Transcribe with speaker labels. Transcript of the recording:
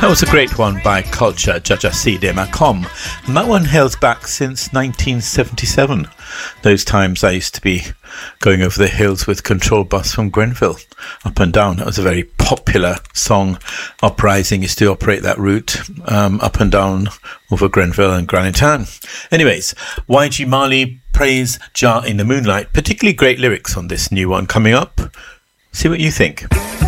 Speaker 1: That was a great one by Culture, Jajasi de Macom. And that one hails back since 1977. Those times I used to be going over the hills with Control Bus from Grenville, up and down. That was a very popular song. Uprising used to operate that route, up and down over Grenville and Granite Town. Anyways, YG Marley praise Jah in the Moonlight. Particularly great lyrics on this new one coming up. See what you think.